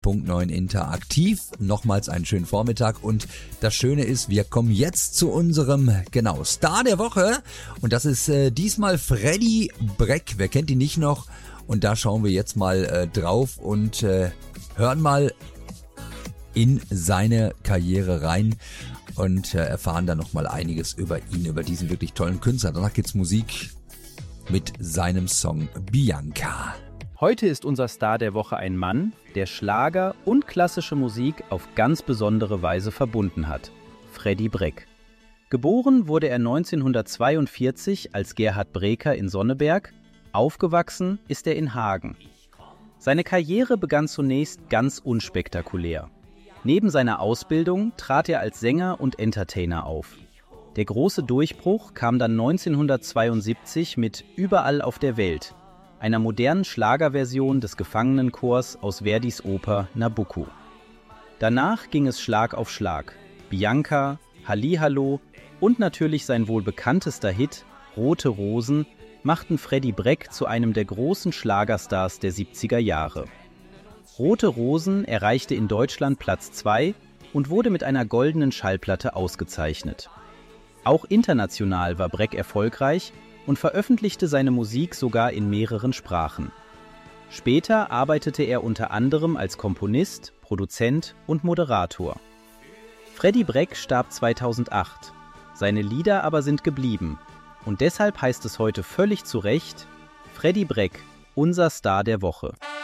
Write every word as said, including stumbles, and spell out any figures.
Punkt neun interaktiv. Nochmals einen schönen Vormittag und das Schöne ist, wir kommen jetzt zu unserem, genau, Star der Woche und das ist äh, diesmal Freddie Breck. Wer kennt ihn nicht noch? Und da schauen wir jetzt mal äh, drauf und äh, hören mal in seine Karriere rein und äh, erfahren dann nochmal einiges über ihn, über diesen wirklich tollen Künstler. Danach gibt's Musik mit seinem Song Bianca. Heute ist unser Star der Woche ein Mann, der Schlager und klassische Musik auf ganz besondere Weise verbunden hat. Freddie Breck. Geboren wurde er neunzehnhundertzweiundvierzig als Gerhard Breker in Sonneberg, aufgewachsen ist er in Hagen. Seine Karriere begann zunächst ganz unspektakulär. Neben seiner Ausbildung trat er als Sänger und Entertainer auf. Der große Durchbruch kam dann neunzehnhundertzweiundsiebzig mit Überall auf der Welt, einer modernen Schlagerversion des Gefangenenchors aus Verdis Oper Nabucco. Danach ging es Schlag auf Schlag. Bianca, Hallihallo und natürlich sein wohl bekanntester Hit Rote Rosen machten Freddie Breck zu einem der großen Schlagerstars der siebziger Jahre. Rote Rosen erreichte in Deutschland Platz zwei und wurde mit einer goldenen Schallplatte ausgezeichnet. Auch international war Breck erfolgreich und veröffentlichte seine Musik sogar in mehreren Sprachen. Später arbeitete er unter anderem als Komponist, Produzent und Moderator. Freddie Breck starb zweitausendacht. Seine Lieder aber sind geblieben. Und deshalb heißt es heute völlig zu Recht: Freddie Breck, unser Star der Woche.